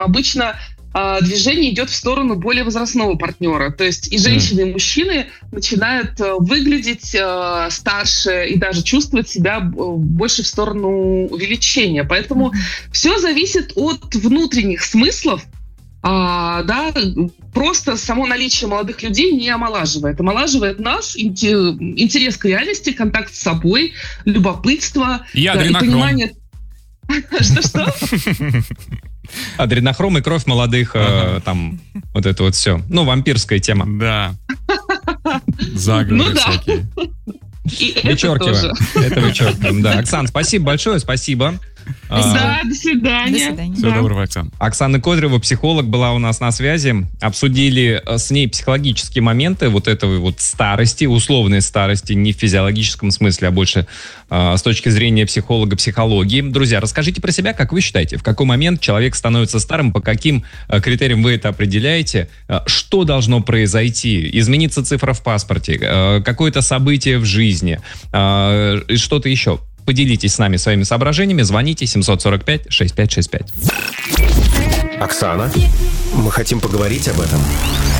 обычно движение идет в сторону более возрастного партнера. То есть и женщины, и мужчины начинают выглядеть старше и даже чувствовать себя больше в сторону увеличения. Поэтому все зависит от внутренних смыслов. Просто само наличие молодых людей не омолаживает. Омолаживает нас интерес к реальности, контакт с собой, любопытство и понимание... Что? Адренохром и кровь молодых, там, вот это вот все. Ну, вампирская тема. Да. Заговоры всякие. Вычеркиваем. Это вычеркиваем, да. Оксан, спасибо большое, спасибо. Да, до свидания. Всего доброго, Оксан. Оксана Кодрева, психолог, была у нас на связи. Обсудили с ней психологические моменты вот этой вот старости, условной старости, не в физиологическом смысле, а больше с точки зрения психолога, психологии. Друзья, расскажите про себя, как вы считаете, в какой момент человек становится старым, по каким критериям вы это определяете, что должно произойти, изменится цифра в паспорте, какое-то событие в жизни, что-то еще. Поделитесь с нами своими соображениями. Звоните 745-6565. Оксана, мы хотим поговорить об этом.